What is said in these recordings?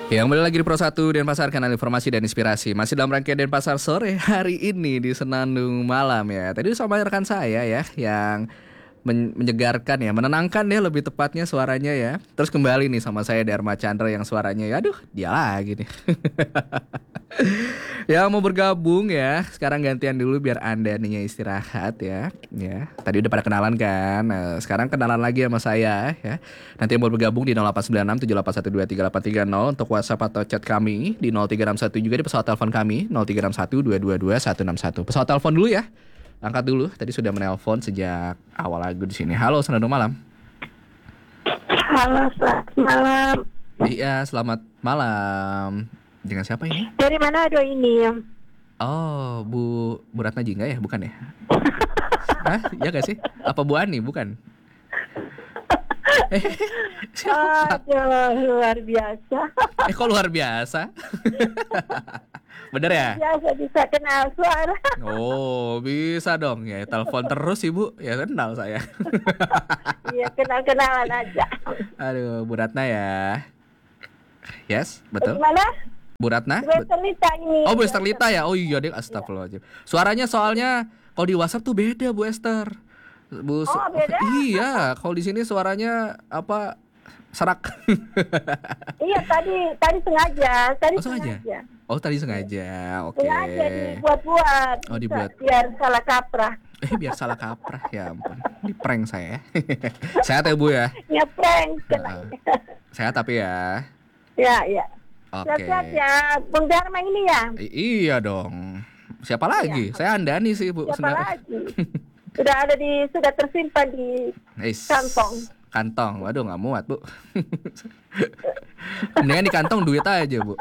Ya, kembali lagi di Pro 1 Denpasar, kanal informasi dan inspirasi. Masih dalam rangkaian Denpasar sore hari ini di Senandung Malam ya. Tadi sama rekan saya ya yang menyegarkan ya, menenangkan ya lebih tepatnya suaranya ya. Terus kembali nih sama saya Dharma Chandra yang suaranya ya, aduh dia lagi nih. Ya mau bergabung ya, sekarang gantian dulu biar Anda nih istirahat ya. Ya, tadi udah pada kenalan kan. Nah, sekarang kenalan lagi sama saya ya. Nanti yang mau bergabung di 0896 78123830 untuk WhatsApp atau chat kami di 0361 juga di pesawat telepon kami 0361 222 161. Pesawat telepon dulu ya. Angkat dulu. Tadi sudah menelpon sejak awal lagu di sini. Halo, Senandung Malam. Halo, selamat malam. Iya, selamat malam. Dengan siapa ini? Dari mana ada ini? Oh, Bu Ratna Jingga ya, bukan ya? Hah? Iya gak sih? Apa Bu Ani? Bukan. Siapa? Aduh, luar biasa. Kok luar biasa? Bener ya? Biasa bisa kenal suara. Oh, bisa dong. Ya, telepon terus Ibu. Ya kenal saya. Iya, kenal-kenalan aja. Aduh, Bu Ratna ya. Yes, betul. Gimana? Bu Ratna? Bu Esterlita ini. Oh, Bu Esterlita ya. Oh iya, deh, astagfirullahaladzim. Suaranya soalnya kalau di WhatsApp tuh beda Bu Ester. Beda? Iya, kalau di sini suaranya apa? Serak. Iya, tadi sengaja. Oh, tadi sengaja. Oke. Sengaja dibuat-buat. Oh, dibuat. Biar salah kaprah. Biar salah kaprah, ya ampun. Di prank saya. Sehat ya Bu ya? Ya, prank. Sehat tapi ya. Ya. Oke. Sehat ya. Bung Dharma ini ya? Iya dong. Siapa lagi? Iya. Saya Andani sih Bu. Siapa lagi? Sudah tersimpan di kantong. Waduh, nggak muat Bu. Mendingan di kantong duit aja Bu.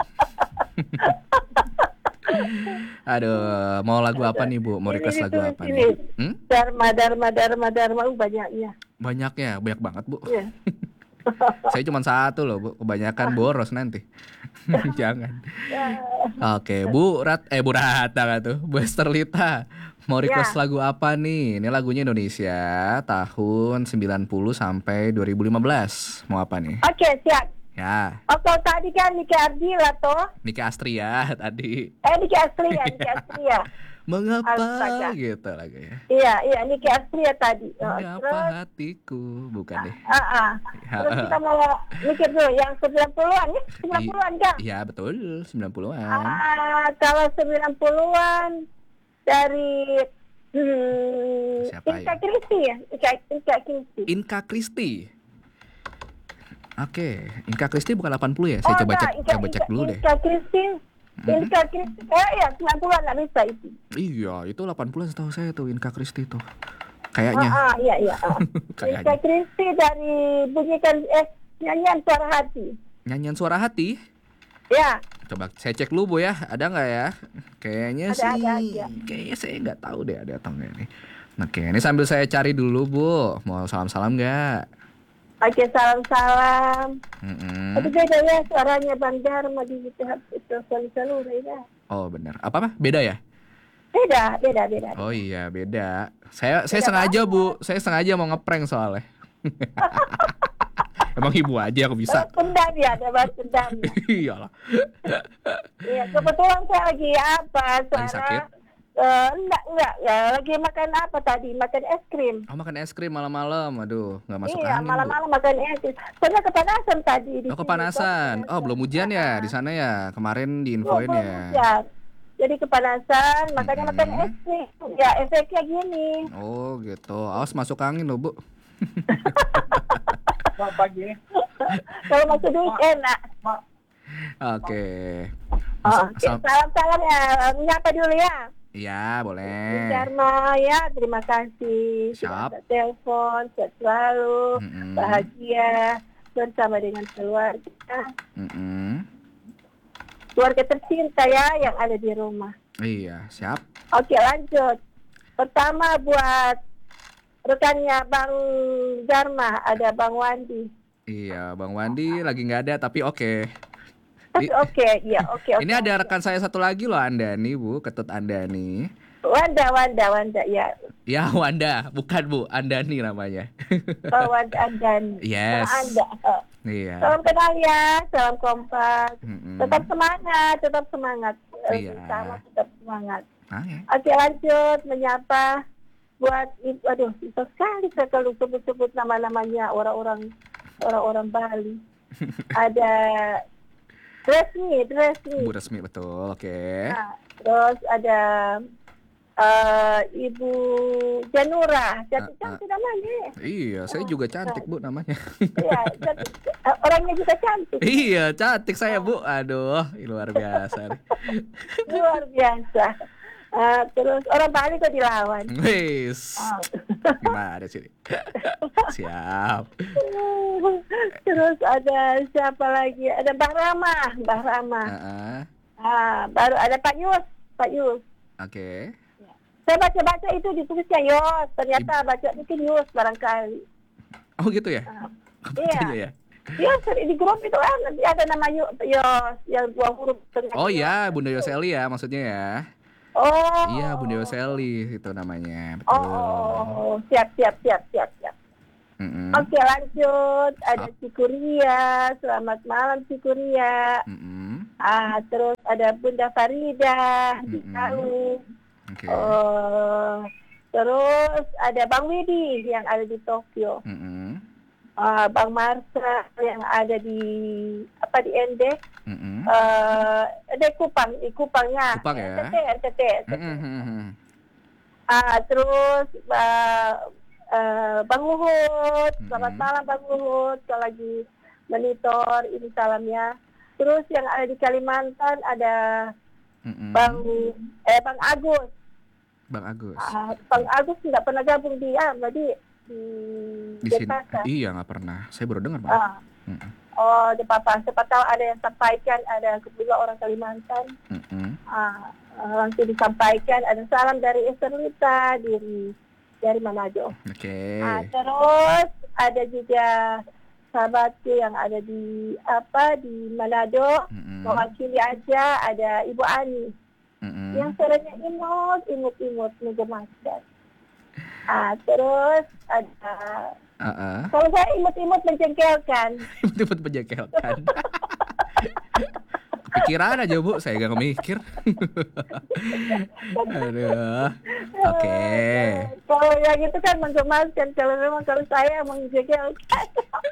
Aduh, mau lagu apa nih Bu? Mau request lagu apa nih? Dharma, banyaknya. Banyak banget Bu. Iya. Saya cuma satu loh Bu, kebanyakan boros nanti. Jangan. Oke, Bu Ratna kan tuh, Bu Esterlita. Mau request lagu apa nih? Ini lagunya Indonesia tahun 90 sampai 2015. Mau apa nih? Oke, siap. Ya. Oke, tadi kan Nike Ardila toh? Nike Astria tadi. Nike Astria. Mengapa gitu lagunya? Iya, Nike Astria tadi. Mengapa hatiku, bukan deh. Terus kita mau mikir dulu yang 90-an ya? 90-an kan? Iya, betul, 90-an. Kalau 90-an dari Inka Kristi ya? Inka Kristi. Oke, Inka Kristi bukan 80 ya? Saya coba cek dulu deh. Inka Kristi. Iya, 90-an lah bisa itu. Iya, itu 80-an setahu saya tuh Inka Kristi tuh. Kayaknya. Iya. Inka Kristi dari bunyikan nyanyian suara hati. Nyanyian suara hati? Ya. Coba saya cek dulu Bu ya, ada nggak ya? Kayaknya kayaknya saya nggak tahu deh ada atau nggak nih. Oke, ini sambil saya cari dulu Bu. Mau salam-salam nggak? Oke, salam-salam. Tapi beda ya suaranya Bang Dharma di telepon seluruh ya. Oh benar. Apa? Beda ya? Beda. Oh iya beda. Saya sengaja Bu, saya sengaja mau ngeprank soalnya. Emang ibu aja aku bisa. Pendam ya, ada bahas pendam. Iyalah. Iya, kebetulan saya lagi Lagi sakit? Enggak ya. Lagi makan apa tadi? Makan es krim. Oh, makan es krim malam-malam. Aduh, nggak masuk angin. Iya, malam-malam makan es krim. Soalnya kepanasan tadi. Kepanasan. Oh, belum hujan ya di sana ya? Kemarin diinfoin ya. Hujan. Jadi kepanasan, makanya makan es krim. Ya, efeknya gini. Oh, gitu. Awas masuk angin loh, Bu. Pagi. Kalau masuk duit enak. Oke. Salam-salam ya. Menyapa dulu ya. Iya, boleh. Dharma ya, terima kasih. Siap. Telepon, sehat selalu, bahagia bersama dengan keluarga. Keluarga tercinta ya yang ada di rumah. Iya, siap. Oke, lanjut. Pertama buat rekannya Bang Dharma, ada Bang Wandi. Iya, Bang Wandi lagi nggak ada, tapi oke. Oke. Ini ada rekan saya satu lagi loh, Andani Bu, ketut Andani. Wanda ya. Ya Wanda, bukan Bu, Andani namanya. Oh, Wanda Andani. Yes. Anda. Iya. Salam kenal ya, salam kompak. Mm-mm. Tetap semangat. Iya. Sama tetap semangat. Okay. Oke, lanjut menyapa buat aduh, susah sekali saya kalau sebut nama-namanya orang-orang Bali. Ada Resmi. Bu Resmi, betul. Oke. Nah, terus ada Ibu Janura, cantik namanya. Iya, saya juga cantik Bu namanya. Iya, orangnya juga cantik. Iya, cantik saya Bu. Aduh, luar biasa nih. Luar biasa. Terus orang Bali kok dilawan. Wis. Gimana sih? Siap. Terus ada siapa lagi? Ada Mbah Rama. Baru ada Pak Yus. Oke. Saya baca itu ditulisnya Yos, ternyata baca mungkin Yus barangkali. Oh gitu ya? Iya. Yos di grup itu kan nanti ada nama Yos yang 2 huruf. Oh iya, Bunda Yoseli ya maksudnya ya. Oh. Iya, Bunda Yoseli itu namanya. Betul. Oh, siap. Mm-mm. Oke, lanjut. Ada Cikuria. Selamat malam Cikuria. Terus ada Bunda Farida di Kalung. Okay. Terus ada Bang Widi yang ada di Tokyo. Bang Marsha yang ada di ND. Ada Kupangnya. Kupang ya. NTT. Terus Bang Luhut. Selamat malam Bang Luhut. Kalau lagi monitor ini salamnya. Terus yang ada di Kalimantan ada Bang Agus. Bang Agus. Bang Agus nggak pernah gabung di sini. Iya, nggak pernah. Saya baru dengar Bang. Oh, di Papa. Siapa tahu ada yang sampaikan, ada kedua orang Kalimantan. Langsung disampaikan. Ada salam dari Esterlita dari Manado. Oke. Terus ada juga sahabatku yang ada di Manado. Mewakili aja ada Ibu Ani. Yang suaranya imut menggemaskan. Terus ada kalau saya imut menjengkelkan. Imut menjengkelkan. Pikiran aja Bu, saya gak mikir. Aduh. Oke. Kalau yang itu kan menggemaskan. Kalau saya menjengkelkan.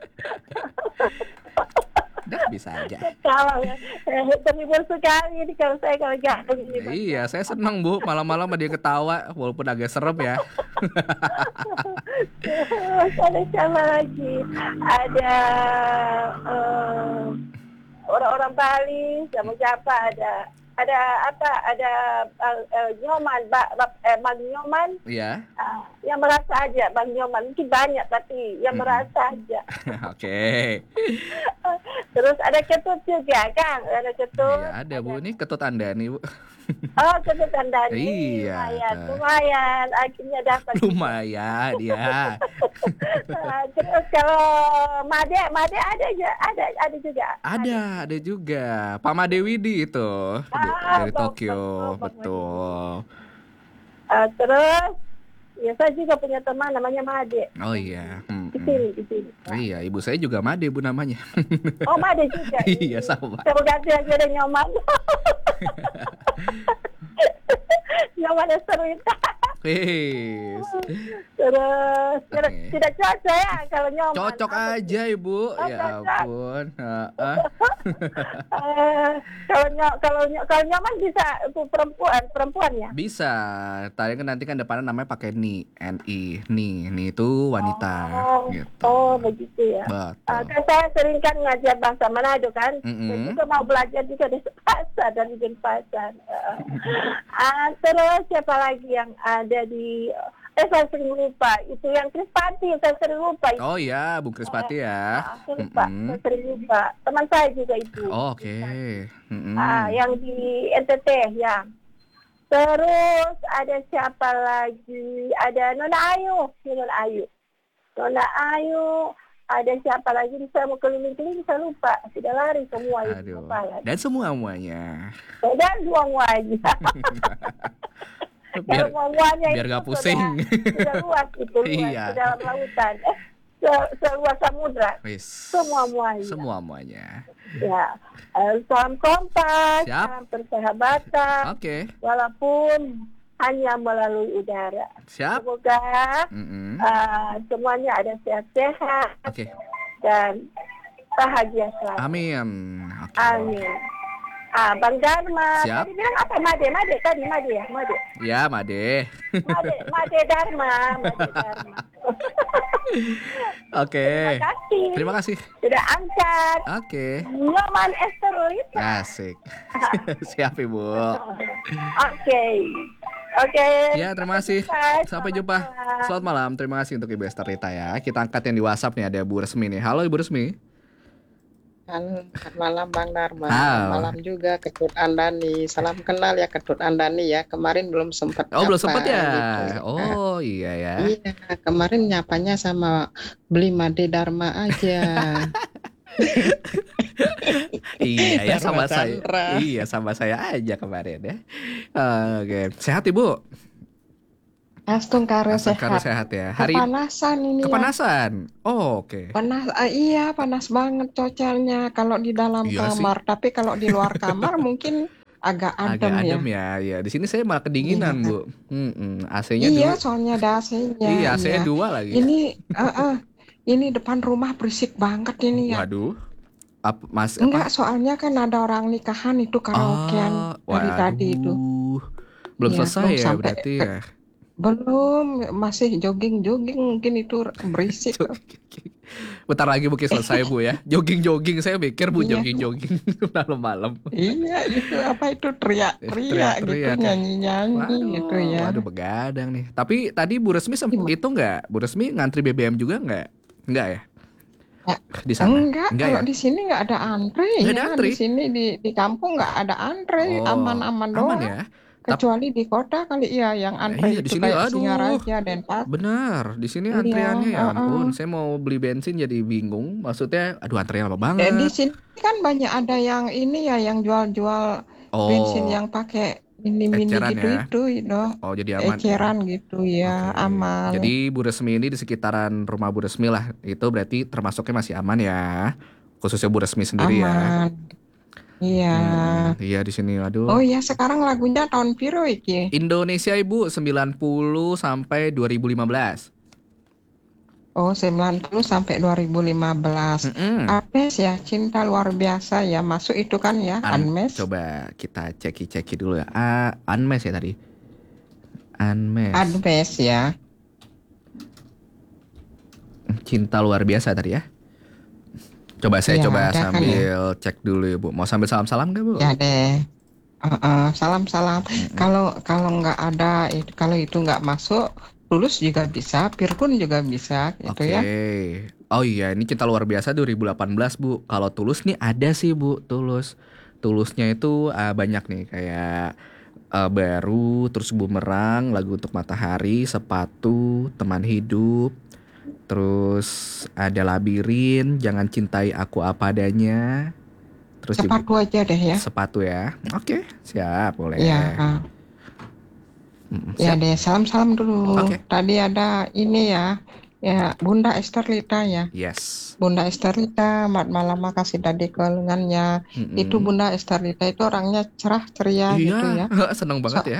Udah bisa aja. Kalau terhibur sekali ini kalau gabung ini. Iya, saya senang Bu, malam-malam dia ketawa walaupun agak serem ya. Ada siapa lagi? Ada orang-orang Bali, siapa ada Nyoman, Bang Nyoman. Iya. Yang merasa aja Bang Nyoman, mungkin banyak tapi yang merasa aja. Oke. Terus ada Ketut juga, Kang. Ada Ketut. Iya, ada Bu, ini Ketut Andani Bu. Oh, Ketut Andani. Iya. Lumayan, akhirnya dapat. Lumayan, ya. Terus kalau Made ada juga. Ada juga. Pak Made Widi itu dari Tokyo, betul. Terus ya saya juga punya teman namanya Made. Oh iya. Di sini. Iya, ibu saya juga Made Bu namanya. Oh, Made juga. Iya, sama. Saya ganti aja ada Nyoman. Nyoman Esterlita. Terus tidak cocok ya kalau Nyoman. Cocok aja Ibu. Ya ampun. Kalau Nyoman bisa perempuan ya? Bisa. Tadi kan nanti kan depannya namanya pakai ni, ni itu wanita gitu. Oh, begitu ya. Betul. Kan saya sering kan ngajar bahasa Manado kan. Saya juga mau belajar juga di pasar dan di Denpasar. Terus siapa lagi yang ada di saya sering lupa itu yang Krispati, saya sering lupa itu. Oh iya, Bung Krispati ya. Saya sering lupa. Teman saya juga itu. Oh, oke. Yang di NTT ya. Terus ada siapa lagi? Ada Nona Ayu. Ada siapa lagi? Saya mau keliling-keliling, saya lupa. Sudah lari semua itu. Dan semuanya. Dan semuanya. biar semuanya biar itu nggak pusing. sudah luas itu, luas Iya. di dalam lautan. Seluas samudra. Wis. Semuanya. Semuanya. Ya, salam kompas, Siap. salam persahabatan. Oke. Walaupun hanya melalui udara. Siap. Semoga semuanya ada sehat-sehat Oke. dan bahagia selalu. Amin. Oke. Amin. Bang Dharma, Siap. tadi bilang apa? Made tadi Made ya, Made. Ya, Made. Made Dharma. Oke. Terima kasih. Sudah angkat. Oke. Nyoman Esterlita. Asik. Siap, Ibu. Oke. Ya, terima kasih. Sampai jumpa. Selamat malam. Terima kasih untuk Ibu Esterlita ya. Kita angkat yang di WhatsApp nih, ada Bu Resmi nih. Halo Ibu Resmi. Selamat malam Bang Dharma. Halo. Malam juga Ketut Andani. Salam kenal ya Ketut Andani ya. Kemarin belum sempat. Oh, belum sempat ya. Gitu. Oh, iya ya. Iya, kemarin nyapanya sama beli Made Dharma aja. Iya ya, sama Dharma saya. Chandra. Iya, sama saya aja kemarin ya. Oke. Sehat Ibu? Astungkare Sehat ya. Hari Kepanasan ini kepanasan. Oh, oke. Iya, panas banget cuacanya kalau di dalam Iya sih. kamar. Tapi kalau di luar kamar mungkin agak Agak adem adem ya. Ya, di sini saya malah kedinginan, Iya. Bu. AC-nya Iya, dulu. soalnya ada AC-nya. Iya, AC-nya iya. 2 lagi. Ini depan rumah berisik banget ini ya. Waduh. Mas Enggak, soalnya kan ada orang nikahan itu karaokean dari tadi itu. Belum Iya, selesai belum ya sampai berarti ya. Belum, masih jogging-jogging mungkin itu berisik. Bentar lagi mungkin selesai Bu ya. Jogging-jogging, saya mikir Bu Iya. jogging-jogging malam-malam. Iya, itu apa itu teriak-teriak gitu, Teriak-teriak ya. nyanyi-nyanyi gitu ya. Waduh begadang nih. Tapi tadi Bu Resmi itu enggak? Bu Resmi ngantri BBM juga enggak? Enggak ya? Ya, Di sana? Enggak, kalau ya? di sini nggak ada antre. Nggak ada Ya, antre? di sini di kampung nggak ada antre, Oh, aman-aman aman doang. ya? Kecuali di kota kali ya yang antre Iya, di itu sini, kayak aduh. Singaraja, Denpasar. Benar, di sini Iya, antriannya ya ampun. Saya mau beli bensin jadi bingung. Maksudnya, aduh antrian lama banget. Di sini kan banyak ada yang ini ya, yang jual-jual bensin yang pakai mini-mini eceran gitu ya? itu, Oh, jadi aman. eceran gitu ya, Oke. aman. Jadi Bu Resmi ini di sekitaran rumah Bu Resmi lah. Itu berarti termasuknya masih aman ya. Khususnya Bu Resmi sendiri ya. Aman. Iya. Iya di sini, aduh. Oh iya, sekarang lagunya tahun piro iki? Indonesia Ibu 90 sampai 2015. Oh, 90 sampai 2015. Apes ya, Cinta Luar Biasa ya, masuk itu kan ya, Unmes. Coba kita ceki dulu ya. Unmes ya tadi. Unmes ya. Cinta Luar Biasa tadi ya. Coba saya Ya, coba udah kan sambil cek dulu ya Bu. Mau sambil salam-salam nggak Bu? Ya deh. Salam-salam. Kalau nggak ada, kalau itu nggak masuk, Tulus juga bisa, Pirkun juga bisa, gitu ya. Oh iya, ini Cinta Luar Biasa 2018 Bu. Kalau Tulus nih ada sih Bu, Tulusnya itu banyak nih kayak Baru, terus Bumerang, Lagu Untuk Matahari, Sepatu, Teman Hidup. Terus ada Labirin, Jangan Cintai Aku Apa Adanya. Terus Sepatu juga aja deh ya. Sepatu ya. Oke, siap, boleh. Ya. Ya deh, salam-salam dulu. Oke. Tadi ada ini ya. Ya, Bunda Esterlita ya. Yes. Bunda Esterlita, malam makasih tadi kelengannya. Itu Bunda Esterlita itu orangnya cerah ceria gitu ya. Seneng banget ya.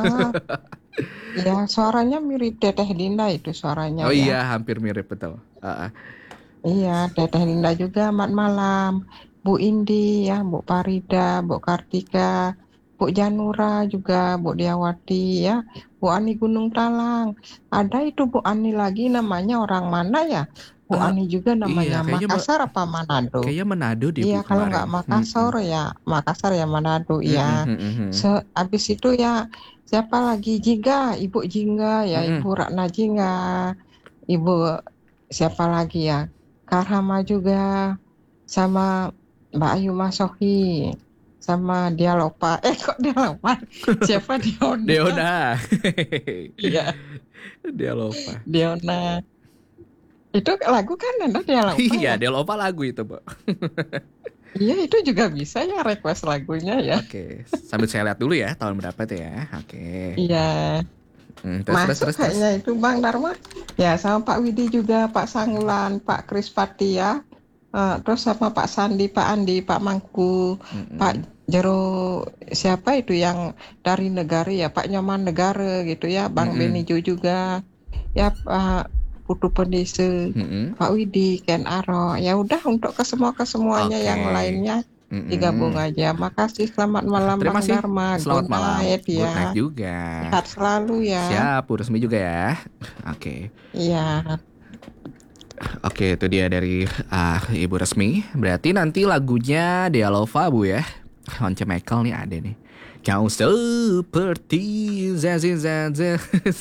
Ya, suaranya mirip Teteh Dinda itu suaranya. Oh ya. iya, hampir mirip betul. Iya, Teteh Dinda juga malam. Bu Indi ya, Bu Parida, Bu Kartika, Bu Janura juga, Bu Diawati ya, Bu Ani Gunung Talang. Ada itu Bu Ani lagi namanya orang mana ya? Bu Ani juga namanya Makassar apa Manado? Kayaknya Manado deh. Iya, kalau nggak Makassar ya Makassar ya Manado ya. Habis itu ya siapa lagi Jingga, Ibu Jingga ya, Ibu Ratna Jingga, Ibu siapa lagi ya? Karhama juga, sama Mbak Ayu Masohi, sama Dialopa. Kok Dialopa? Siapa Diona? Deona. Iya. Dialopa. Diona. Itu lagu kan ada Dialopa. Iya, Dialopa lagu itu, Bu. Iya, itu juga bisa ya request lagunya ya. Oke, sambil saya lihat dulu ya tahun berapa tuh ya. Oke. Iya. Masuk kayaknya itu Bang Dharma. Ya, sama Pak Widi juga, Pak Sangulan, Pak Kris Patia, terus sama Pak Sandi, Pak Andi, Pak Mangku, Pak Jero, siapa itu yang dari negara ya, Pak Nyoman Negara gitu ya, Bang Benijo juga, ya Pak Putu Pendese, Pak Widi, Ken Aro. Ya udah untuk kesemuanya yang lainnya digabung aja. Makasih, selamat malam Terima Bang kasih. Dharma. Selamat malam. Good night ya. juga. Sehat selalu ya. Siap, Bu Resmi juga ya. Oke. Iya. Oke, itu dia dari Ibu Resmi. Berarti nanti lagunya Dialova, Bu ya. Once Michael nih ada nih. Kau seperti Zaza.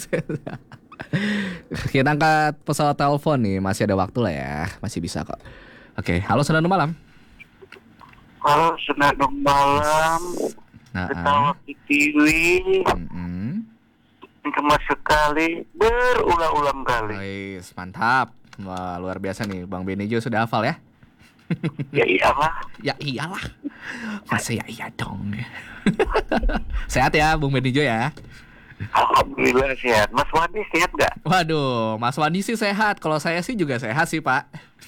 Kita angkat pesawat telepon nih, masih ada waktu lah ya, masih bisa kok. Oke, halo Senandung Malam. Halo Senandung Malam. Ketawa Kitiwi. Cemas sekali, berulang-ulang kali. Guys, mantap. Wah, luar biasa nih, Bang Benijo sudah hafal ya? Ya iyalah. Ya iyalah. Masa ya iya dong. Sehat ya, Bung Benijo ya? Alhamdulillah sehat. Mas Wandi sehat gak? Waduh, Mas Wandi sih sehat. Kalau saya sih juga sehat sih, Pak.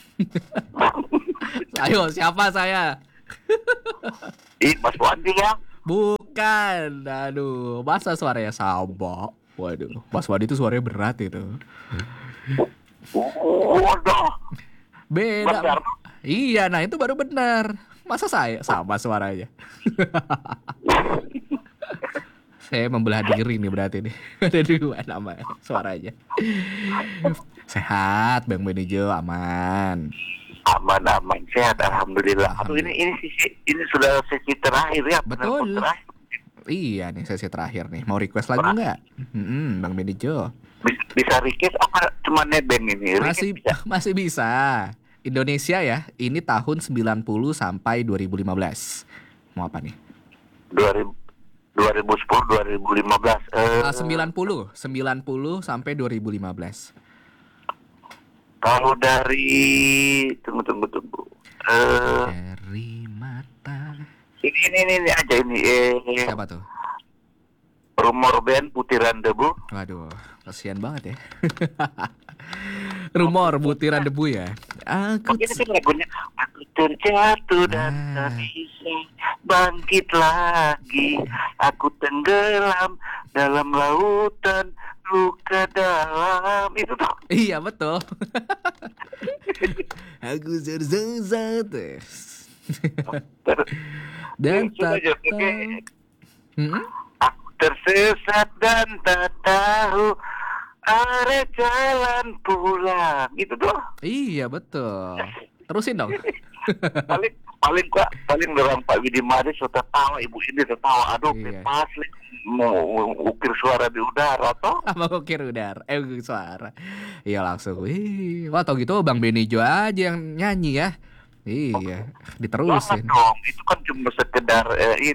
Ayo, siapa saya? Mas Wandi ya? Bukan. Aduh, masa suaranya sama? Waduh, Mas Wandi itu suaranya berat itu. Waduh. Beda. Benar. Iya, nah itu baru benar. Masa saya sama suaranya? Saya membelah diri nih berarti nih. Ada dua nama suaranya. Sehat, Bang Benijo, aman. Aman, sehat, alhamdulillah. Aduh, ini sudah sesi terakhir ya. Betul. Terakhir. Iya nih sesi terakhir nih. Mau request lagu nggak? Bang Benijo. Bisa request apa cuma nebeng ini? Masih bisa. Indonesia ya. Ini tahun 90 sampai 2015. Mau apa nih? 2010 2015 90 sampai 2015. Kalau dari tunggu dari mata ini aja ini siapa tuh? Rumor Band Butiran Debu. Waduh, kasihan banget ya. Rumor Butiran Debu ya. Aku itu lagunya aku terjatuh dan tak bisa bangkit lagi. Aku tenggelam dalam lautan luka dalam. Itu tuh. Iya betul. Aku tersesat dan tak tahu. Aku tersesat dan tak tahu arah jalan pulang. Itu tuh. Iya betul. Terusin dong. paling orang Pak Widi Madi sudah tawa, Ibu ini tertawa. Aduh, iya. Pas mau ukir suara di udara toh. Mau ukir udara, ukir suara. Iya langsung. Wah tau gitu Bang Benijo aja yang nyanyi ya. Iya, diterusin. Dong, itu kan cuma sekedar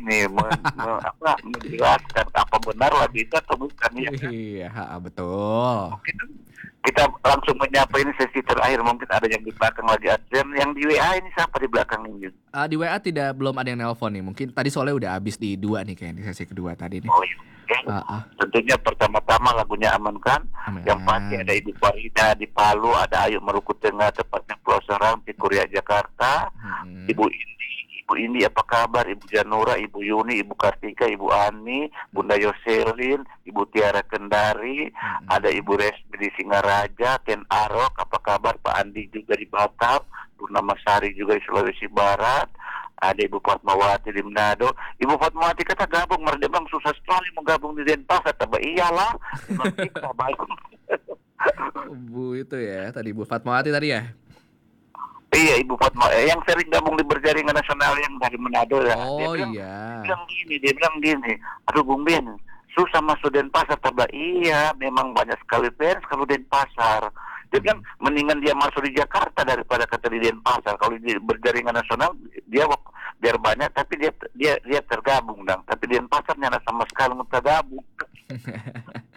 menjelaskan apa benar lah bisa atau bukan ya. Iya, betul. Kita langsung menyapa ini sesi terakhir, mungkin ada yang di belakang lagi dan yang di WA ini siapa di belakang ini? Di WA belum ada yang nelpon nih. Mungkin tadi soalnya udah habis di 2 nih kayaknya di sesi kedua tadi nih. Oh iya. Tentunya pertama-tama lagunya amankan. Yang pasti ada Ibu Farida di Palu, ada Ayu Maluku Tengah, tepatnya Pulau Serang, Cikuria Jakarta. Ibu Indi apa kabar? Ibu Janura, Ibu Yuni, Ibu Kartika, Ibu Ani, Bunda Yoselin, Ibu Tiara Kendari, ada Ibu Resmi di Singaraja, Ken Arok, apa kabar? Pak Andi juga di Batam, Bunda Masari juga di Sulawesi Barat, ada Ibu Fatmawati di Manado. Ibu Fatmawati kata gabung, mereka bang susah sekali mau gabung di Denpasar. Tapi iyalah, baik. Bu itu ya, tadi Ibu Fatmawati tadi ya? Iya, Ibu Fatma yang sering gabung di Berjaringan Nasional yang dari Manado ya. Oh dia bilang gini, aduh Bung Ben, susah masuk Denpasar. Tapi iya, memang banyak sekali fans kalau Denpasar. Dia bilang mendingan dia masuk di Jakarta daripada kata di Denpasar. Kalau di Berjaringan Nasional dia biar banyak, tapi dia tergabung dong. Tapi di Denpasar nyala sama sekali mau tergabung.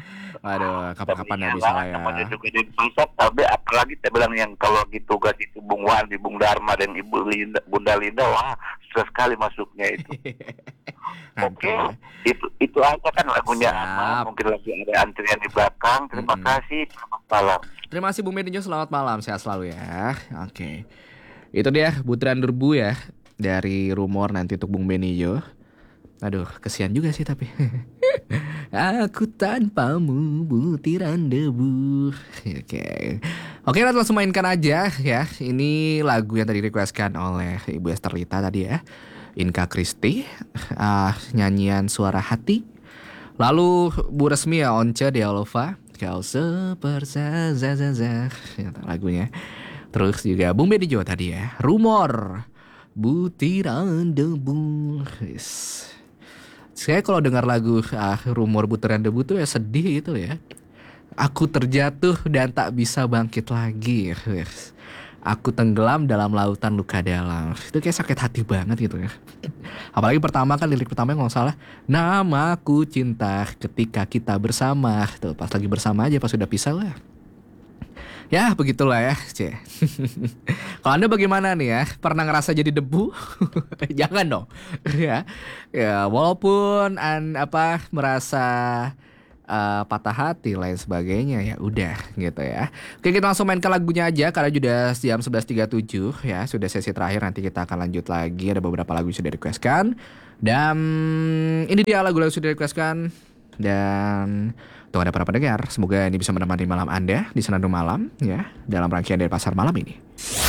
Waduh, kapan-kapan ya bisa lah ya. Namanya juga di pusat, tapi apalagi saya bilang yang kalau gitu tugas itu Bung Wandi, Bung Dharma dan Ibu Linda, Bunda Linda, wah susah sekali masuknya itu. Oke, itu aja kan lagunya aman. Mungkin lagi ada antrian di belakang. Terima kasih, selamat malam. Terima kasih Bung Benny, selamat malam, sehat selalu ya. Oke, itu dia butiran debu ya dari Rumor nanti untuk Bung Benny. Aduh, kesian juga sih tapi. Aku tanpamu butiran debu. Oke, kita langsung mainkan aja ya. Ini lagu yang tadi requestkan oleh Ibu Esterlita tadi ya, Inka Kristi, nyanyian Suara Hati. Lalu Bu Resmi ya, Once Dialova, Kau Seperzazazaza lagunya. Terus juga Bung Benny Jo tadi ya, Rumor, Butiran Debu. Saya kalau dengar lagu Rumor Butiran Debu tuh ya sedih gitu ya. Aku terjatuh dan tak bisa bangkit lagi. Aku tenggelam dalam lautan luka dalam. Itu kayak sakit hati banget gitu ya. Apalagi pertama kan, lirik pertama nggak salah, namaku cinta ketika kita bersama. Tuh pas lagi bersama aja, pas sudah pisah lah. Ya begitulah ya. Kalau Anda bagaimana nih ya? Pernah ngerasa jadi debu? Jangan dong. Ya walaupun merasa patah hati lain sebagainya, ya udah gitu ya. Oke, kita langsung main ke lagunya aja karena sudah jam 11.37 ya. Sudah sesi terakhir, nanti kita akan lanjut lagi. Ada beberapa lagu yang sudah requestkan. Dan ini dia lagu-lagu yang sudah requestkan. Dan untuk Anda para pendengar, semoga ini bisa menemani malam Anda di Senandung Malam ya, dalam rangkaian dari Pasar Malam ini.